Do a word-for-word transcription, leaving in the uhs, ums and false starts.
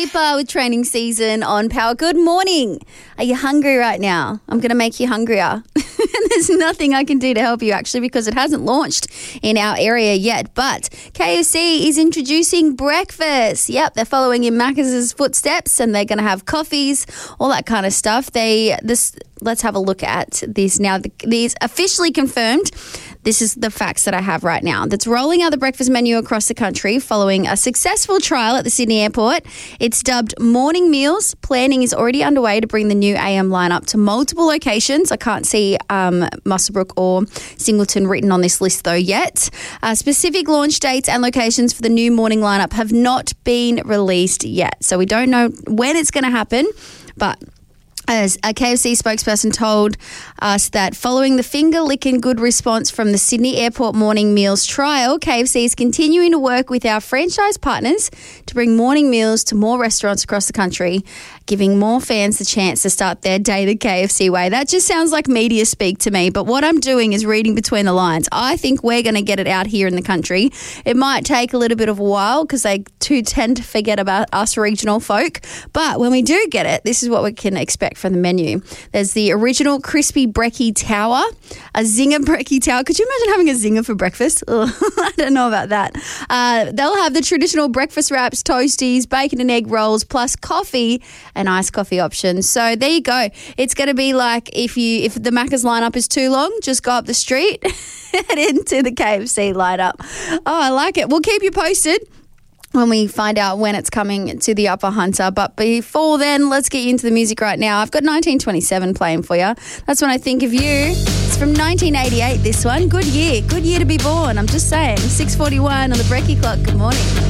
Sleeper with training season on Power. Good morning. Are you hungry right now? I'm going to make you hungrier. There's nothing I can do to help you actually because it hasn't launched in our area yet. But K F C is introducing breakfast. Yep, they're following in Macca's footsteps and they're going to have coffees, all that kind of stuff. They this. Let's have a look at this now. These officially confirmed. This is the facts that I have right now. That's rolling out the breakfast menu across the country following a successful trial at the Sydney Airport. It's dubbed Morning Meals. Planning is already underway to bring the new A M lineup to multiple locations. I can't see um, Muswellbrook or Singleton written on this list though yet. Uh, specific launch dates and locations for the new morning lineup have not been released yet. So we don't know when it's going to happen, but as a K F C spokesperson told us that following the finger-licking good response from the Sydney Airport morning meals trial, K F C is continuing to work with our franchise partners to bring morning meals to more restaurants across the country, giving more fans the chance to start their day the K F C way. That just sounds like media speak to me, but what I'm doing is reading between the lines. I think we're going to get it out here in the country. It might take a little bit of a while because they too tend to forget about us regional folk, but when we do get it, this is what we can expect from the menu. There's the original crispy brekkie tower, a zinger brekkie tower. Could you imagine having a zinger for breakfast? Ugh, I don't know about that. Uh, they'll have the traditional breakfast wraps, toasties, bacon and egg rolls, plus coffee and iced coffee options. So there you go. It's going to be like if you if the Macca's lineup is too long, just go up the street, head into the K F C lineup. Oh, I like it. We'll keep you posted when we find out when it's coming to the Upper Hunter. But before then, let's get you into the music right now. I've got nineteen twenty-seven playing for you. That's When I Think of You. It's from nineteen eighty-eight, this one. Good year. Good year to be born. I'm just saying. six forty-one on the Brekkie Clock. Good morning.